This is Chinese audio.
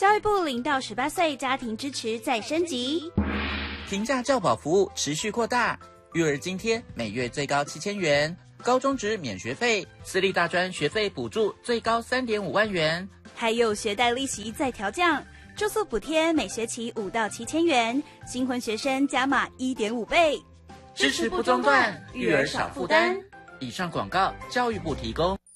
教育部0到18岁家庭支持再升级， 平价教保服务持续扩大，育儿津贴每月最高7000元，高中职免学费，私立大专学费补助最高3.5万元， 还有学贷利息再调降，住宿补贴每学期5到7000元，新婚学生加码1.5倍， 支持不中断，育儿少负担。以上广告，教育部提供。